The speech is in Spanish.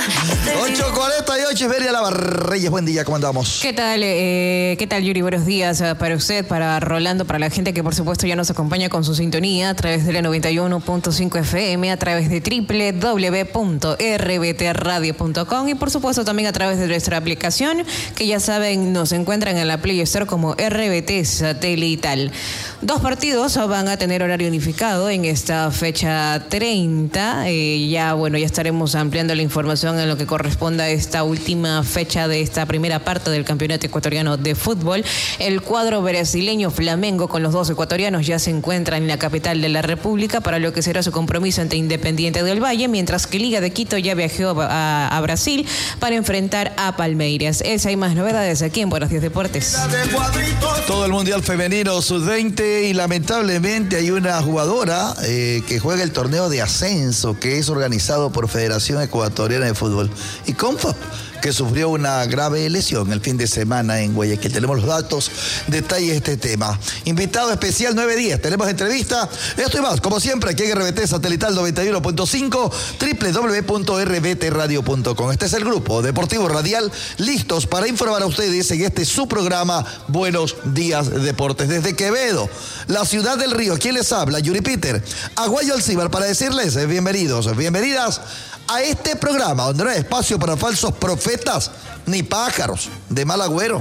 8:48, Veria Lavarreyes, buen día, ¿cómo andamos? ¿Qué tal, Yuri? Buenos días para usted, para Rolando, para la gente que por supuesto ya nos acompaña con su sintonía a través de la 91.5 FM, a través de www.rbtradio.com y por supuesto también a través de nuestra aplicación, que ya saben, nos encuentran en la Play Store como RBT Satelital. 2 partidos van a tener horario unificado en esta fecha 30. Ya estaremos ampliando la información en lo que corresponde a esta última fecha de esta primera parte del Campeonato Ecuatoriano de Fútbol. El cuadro brasileño Flamengo con los 2 ecuatorianos ya se encuentra en la capital de la República para lo que será su compromiso ante Independiente del Valle, mientras que Liga de Quito ya viajó a Brasil para enfrentar a Palmeiras. Esa y más novedades aquí en Buenos Días Deportes. Todo el Mundial Femenino Sub-20 y lamentablemente hay una jugadora que juega el torneo de ascenso que es organizado por Federación Ecuatoriana de Fútbol y CONFAP, que sufrió una grave lesión el fin de semana en Guayaquil. Tenemos los datos, detalles de este tema. Invitado especial 910, tenemos entrevista. Esto y más, como siempre, aquí en RBT Satelital 91.5, www.rbtradio.com. Este es el grupo Deportivo Radial, listos para informar a ustedes en este su programa Buenos Días Deportes. Desde Quevedo, la ciudad del Río, ¿quién les habla? Yuri Peter, Aguayo Alcíbar, para decirles bienvenidos, bienvenidas a este programa donde no hay espacio para falsos profetas ni pájaros de mal agüero.